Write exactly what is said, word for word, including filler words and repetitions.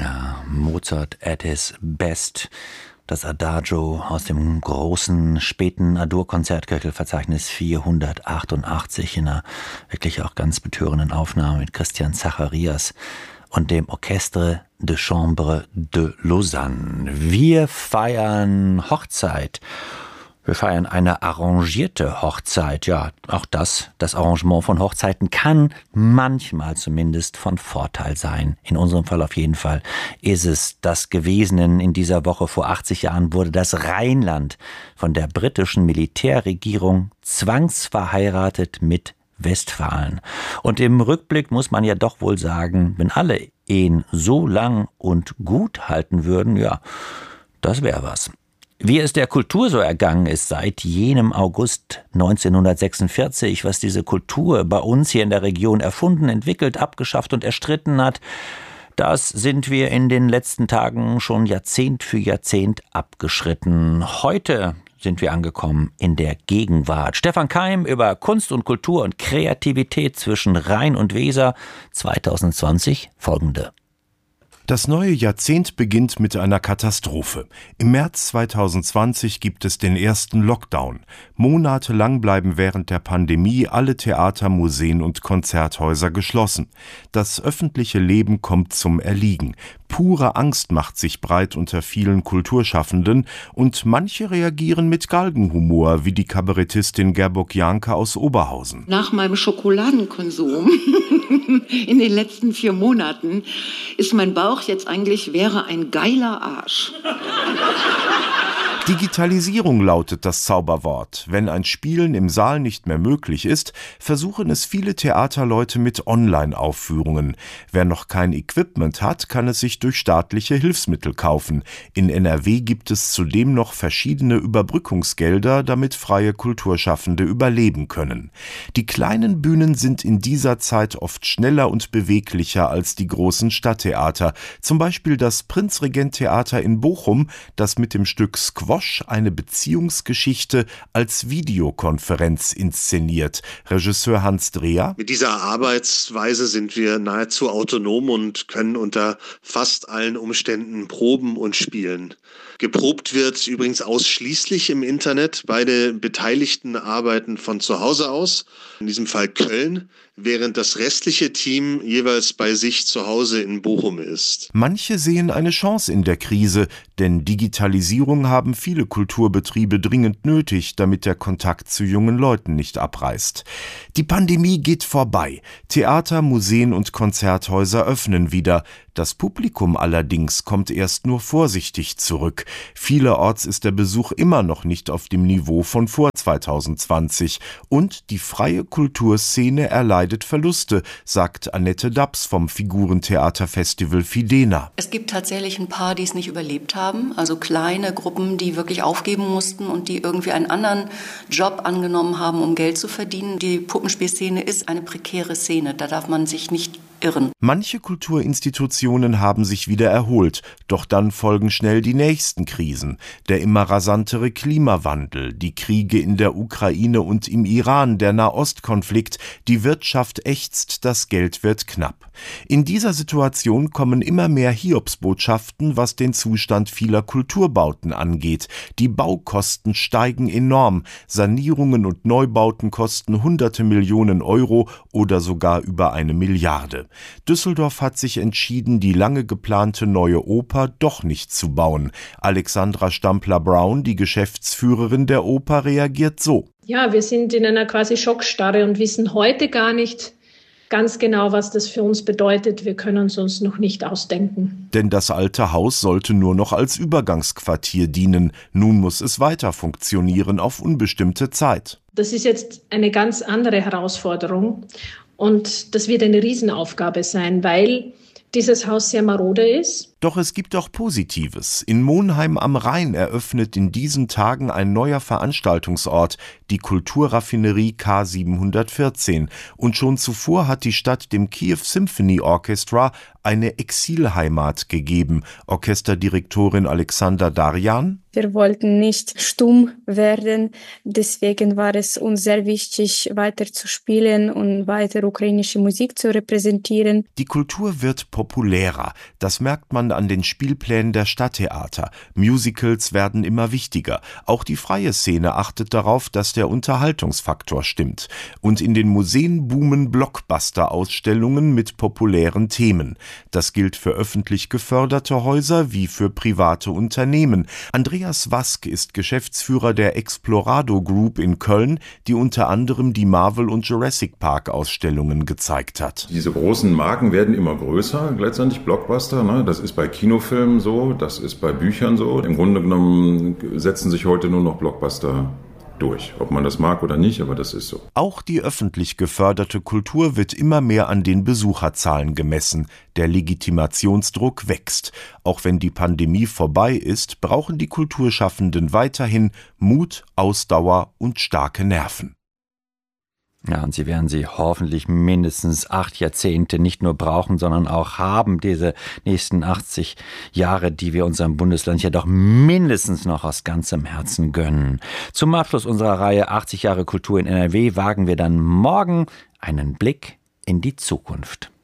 Ja, Mozart at his best. Das Adagio aus dem großen, späten A-Dur-Konzert, Köchelverzeichnis vierhundertachtundachtzig, in einer wirklich auch ganz betörenden Aufnahme mit Christian Zacharias und dem Orchestre de Chambre de Lausanne. Wir feiern Hochzeit. Wir feiern eine arrangierte Hochzeit. Ja, auch das, das Arrangement von Hochzeiten kann manchmal zumindest von Vorteil sein. In unserem Fall auf jeden Fall ist es das gewesen. In dieser Woche vor achtzig Jahren wurde das Rheinland von der britischen Militärregierung zwangsverheiratet mit Westfalen. Und im Rückblick muss man ja doch wohl sagen, wenn alle Ehen so lang und gut halten würden, ja, das wäre was. Wie es der Kultur so ergangen ist seit jenem August neunzehnhundertsechsundvierzig, was diese Kultur bei uns hier in der Region erfunden, entwickelt, abgeschafft und erstritten hat, das sind wir in den letzten Tagen schon Jahrzehnt für Jahrzehnt abgeschritten. Heute sind wir angekommen in der Gegenwart. Stefan Keim über Kunst und Kultur und Kreativität zwischen Rhein und Weser zweitausendzwanzig folgende. Das neue Jahrzehnt beginnt mit einer Katastrophe. Im März zweitausendzwanzig gibt es den ersten Lockdown. Monatelang bleiben während der Pandemie alle Theater, Museen und Konzerthäuser geschlossen. Das öffentliche Leben kommt zum Erliegen. Pure Angst macht sich breit unter vielen Kulturschaffenden und manche reagieren mit Galgenhumor, wie die Kabarettistin Gerburg Janke aus Oberhausen. Nach meinem Schokoladenkonsum in den letzten vier Monaten ist mein Bauch jetzt eigentlich wäre ein geiler Arsch. Digitalisierung lautet das Zauberwort. Wenn ein Spielen im Saal nicht mehr möglich ist, versuchen es viele Theaterleute mit Online-Aufführungen. Wer noch kein Equipment hat, kann es sich durch staatliche Hilfsmittel kaufen. In N R W gibt es zudem noch verschiedene Überbrückungsgelder, damit freie Kulturschaffende überleben können. Die kleinen Bühnen sind in dieser Zeit oft schneller und beweglicher als die großen Stadttheater. Zum Beispiel das Prinzregent-Theater in Bochum, das mit dem Stück Squash eine Beziehungsgeschichte als Videokonferenz inszeniert. Regisseur Hans Dreher: Mit dieser Arbeitsweise sind wir nahezu autonom und können unter fast allen Umständen proben und spielen. Geprobt wird übrigens ausschließlich im Internet. Beide Beteiligten arbeiten von zu Hause aus, in diesem Fall Köln, während das restliche Team jeweils bei sich zu Hause in Bochum ist. Manche sehen eine Chance in der Krise, denn Digitalisierung haben viele Kulturbetriebe dringend nötig, damit der Kontakt zu jungen Leuten nicht abreißt. Die Pandemie geht vorbei. Theater, Museen und Konzerthäuser öffnen wieder. Das Publikum allerdings kommt erst nur vorsichtig zurück. Vielerorts ist der Besuch immer noch nicht auf dem Niveau von vor zweitausendzwanzig. Und die freie Kulturszene erleidet Verluste, sagt Annette Daps vom Figurentheaterfestival Fidena. Es gibt tatsächlich ein paar, die es nicht überlebt haben. Also kleine Gruppen, die wirklich aufgeben mussten und die irgendwie einen anderen Job angenommen haben, um Geld zu verdienen. Die Puppenspielszene ist eine prekäre Szene. Da darf man sich nicht irren. Manche Kulturinstitutionen haben sich wieder erholt, doch dann folgen schnell die nächsten Krisen. Der immer rasantere Klimawandel, die Kriege in der Ukraine und im Iran, der Nahostkonflikt, die Wirtschaft ächzt, das Geld wird knapp. In dieser Situation kommen immer mehr Hiobsbotschaften, was den Zustand vieler Kulturbauten angeht. Die Baukosten steigen enorm. Sanierungen und Neubauten kosten hunderte Millionen Euro oder sogar über eine Milliarde. Düsseldorf hat sich entschieden, die lange geplante neue Oper doch nicht zu bauen. Alexandra Stampler-Brown, die Geschäftsführerin der Oper, reagiert so. Ja, wir sind in einer quasi Schockstarre und wissen heute gar nicht ganz genau, was das für uns bedeutet. Wir können es uns noch nicht ausdenken. Denn das alte Haus sollte nur noch als Übergangsquartier dienen. Nun muss es weiter funktionieren auf unbestimmte Zeit. Das ist jetzt eine ganz andere Herausforderung. Und das wird eine Riesenaufgabe sein, weil dieses Haus sehr marode ist. Doch es gibt auch Positives. In Monheim am Rhein eröffnet in diesen Tagen ein neuer Veranstaltungsort, die Kulturraffinerie K siebenhundertvierzehn. Und schon zuvor hat die Stadt dem Kiew Symphony Orchestra eine Exilheimat gegeben. Orchesterdirektorin Alexander Darjan: Wir wollten nicht stumm werden, deswegen war es uns sehr wichtig, weiter zu spielen und weiter ukrainische Musik zu repräsentieren. Die Kultur wird populärer. Das merkt man Arbeiten an den Spielplänen der Stadttheater. Musicals werden immer wichtiger. Auch die freie Szene achtet darauf, dass der Unterhaltungsfaktor stimmt. Und in den Museen boomen Blockbuster-Ausstellungen mit populären Themen. Das gilt für öffentlich geförderte Häuser wie für private Unternehmen. Andreas Wask ist Geschäftsführer der Explorado Group in Köln, die unter anderem die Marvel- und Jurassic Park-Ausstellungen gezeigt hat. Diese großen Marken werden immer größer, letztendlich Blockbuster. Ne? Das ist bei Kinofilmen so, das ist bei Büchern so. Im Grunde genommen setzen sich heute nur noch Blockbuster durch. Ob man das mag oder nicht, aber das ist so. Auch die öffentlich geförderte Kultur wird immer mehr an den Besucherzahlen gemessen. Der Legitimationsdruck wächst. Auch wenn die Pandemie vorbei ist, brauchen die Kulturschaffenden weiterhin Mut, Ausdauer und starke Nerven. Ja, und sie werden sie hoffentlich mindestens acht Jahrzehnte nicht nur brauchen, sondern auch haben, diese nächsten achtzig Jahre, die wir unserem Bundesland ja doch mindestens noch aus ganzem Herzen gönnen. Zum Abschluss unserer Reihe achtzig Jahre Kultur in N R W wagen wir dann morgen einen Blick in die Zukunft.